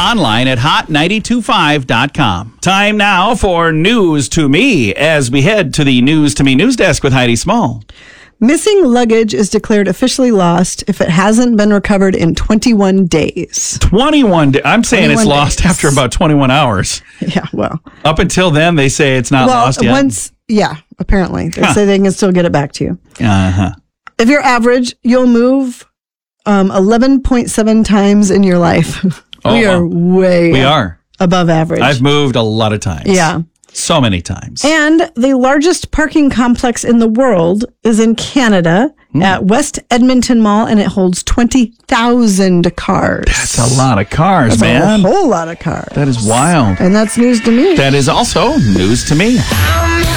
online at hot925.com. Time now for News to Me as we head to the News to Me news desk with Heidi Small. Missing luggage is declared officially lost if it hasn't been recovered in 21 days. 21 days. I'm saying it's 21 lost days. after about 21 hours. Yeah, well. Up until then, they say it's not lost yet. Apparently. They say they can still get it back to you. Uh-huh. If you're average, you'll move 11.7 times in your life. We are way above average. I've moved a lot of times. Yeah. So many times. And the largest parking complex in the world is in Canada at West Edmonton Mall, and it holds 20,000 cars. That's a lot of cars, That's man. a whole lot of cars. That is wild. And that's news to me. That is also news to me.